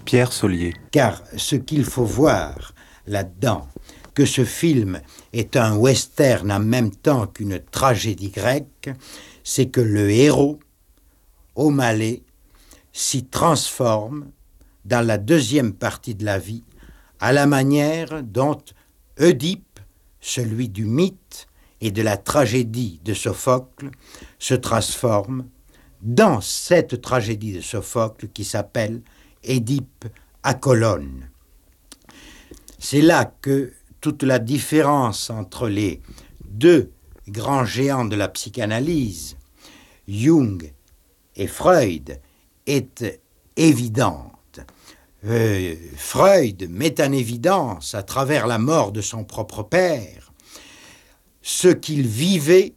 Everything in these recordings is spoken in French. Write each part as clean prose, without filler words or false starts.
Pierre Solier. Car ce qu'il faut voir là-dedans, que ce film est un western en même temps qu'une tragédie grecque, c'est que le héros, O'Malley, s'y transforme dans la deuxième partie de la vie, à la manière dont Oedipe, celui du mythe et de la tragédie de Sophocle, se transforme dans cette tragédie de Sophocle qui s'appelle Édipe à Colonne. C'est là que toute la différence entre les deux grands géants de la psychanalyse, Jung et Freud, est évidente. Freud met en évidence, à travers la mort de son propre père, ce qu'il vivait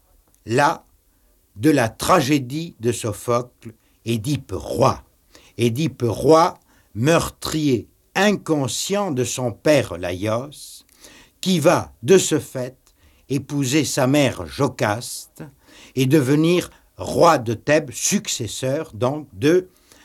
là de la tragédie de Sophocle, Édipe roi. Édipe roi, meurtrier inconscient de son père Laios, qui va, de ce fait, épouser sa mère Jocaste et devenir roi de Thèbes, successeur donc de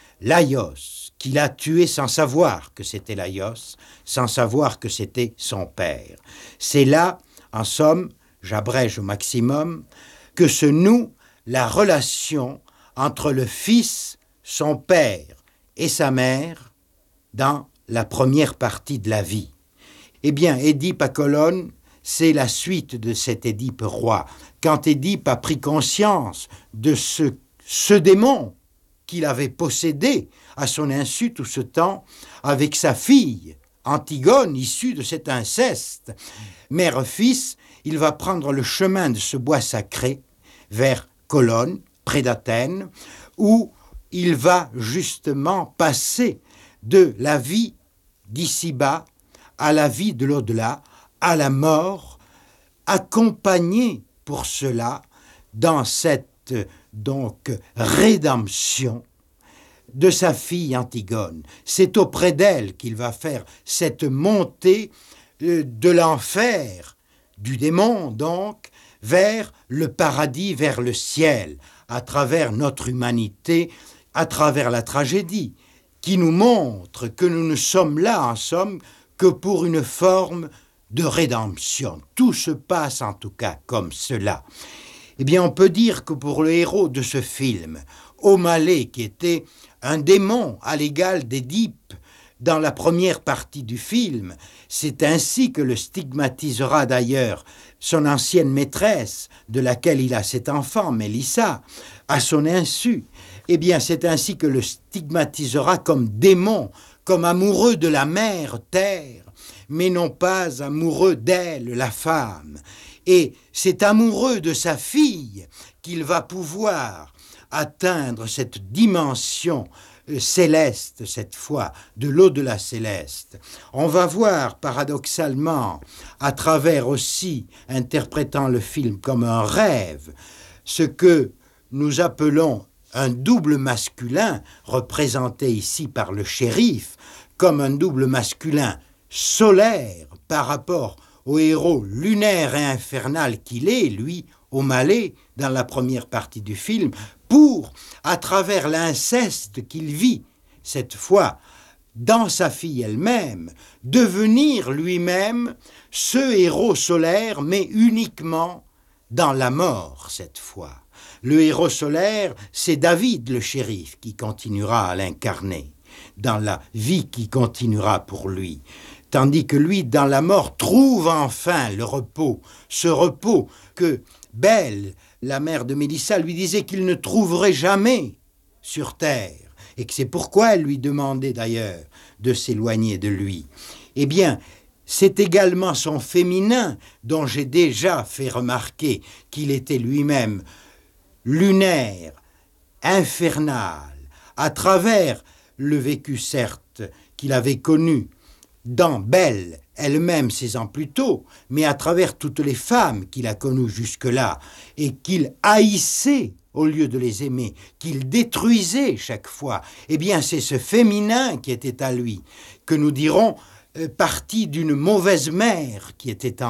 Laios, qu'il a tué sans savoir que c'était Laios, sans savoir que c'était son père. C'est là, en somme, j'abrège au maximum, que se noue la relation entre le fils, son père et sa mère dans la première partie de la vie. Eh bien, Édipe à Colonne, c'est la suite de cet Édipe roi. Quand Édipe a pris conscience de ce démon qu'il avait possédé à son insu tout ce temps avec sa fille, Antigone, issue de cet inceste, mère-fils, il va prendre le chemin de ce bois sacré vers Colonne, près d'Athènes, où il va justement passer de la vie d'ici-bas à la vie de l'au-delà, à la mort, accompagné pour cela dans cette donc rédemption de sa fille Antigone. C'est auprès d'elle qu'il va faire cette montée de l'enfer, du démon donc, vers le paradis, vers le ciel, à travers notre humanité, à travers la tragédie, qui nous montre que nous ne sommes là, en somme, que pour une forme de rédemption. Tout se passe en tout cas comme cela. Eh bien, on peut dire que pour le héros de ce film, O'Malley, qui était un démon à l'égal d'Édipe dans la première partie du film, c'est ainsi que le stigmatisera d'ailleurs son ancienne maîtresse, de laquelle il a cet enfant, Mélissa, à son insu. Eh bien, c'est ainsi que le stigmatisera comme démon, comme amoureux de la mère terre, mais non pas amoureux d'elle, la femme. Et c'est amoureux de sa fille qu'il va pouvoir atteindre cette dimension céleste, cette fois, de l'au-delà céleste. On va voir, paradoxalement, à travers aussi, interprétant le film comme un rêve, ce que nous appelons un double masculin, représenté ici par le shérif, comme un double masculin solaire par rapport au héros lunaire et infernal qu'il est, lui, O'Malley, dans la première partie du film, pour, à travers l'inceste qu'il vit, cette fois, dans sa fille elle-même, devenir lui-même ce héros solaire, mais uniquement dans la mort, cette fois. Le héros solaire, c'est David, le shérif, qui continuera à l'incarner, dans la vie qui continuera pour lui. Tandis que lui, dans la mort, trouve enfin le repos, ce repos que Belle, la mère de Mélissa, lui disait qu'il ne trouverait jamais sur terre, et que c'est pourquoi elle lui demandait d'ailleurs de s'éloigner de lui. Eh bien, c'est également son féminin dont j'ai déjà fait remarquer qu'il était lui-même lunaire, infernal, à travers le vécu certes qu'il avait connu dans Belle, elle-même 16 ans plus tôt, mais à travers toutes les femmes qu'il a connues jusque-là, et qu'il haïssait au lieu de les aimer, qu'il détruisait chaque fois, eh bien c'est ce féminin qui était à lui, que nous dirons parti d'une mauvaise mère qui était en